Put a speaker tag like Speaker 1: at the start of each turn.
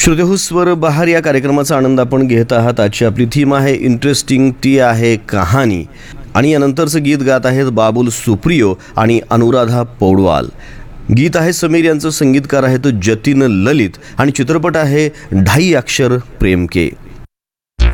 Speaker 1: श्रोतेहो स्वर बहार या कार्यक्रमाचा आनंद आपण घेत आहात। आजची आपली थीम आहे इंटरेस्टिंग, ती आहे कहाणी। आणि यानंतरचं गीत गात आहेत बाबुल सुप्रियो आणि अनुराधा पौडवाल। गीत आहे समीर यांचं, संगीतकार आहेत जतीन ललित आणि चित्रपट आहे ढाई अक्षर प्रेम के।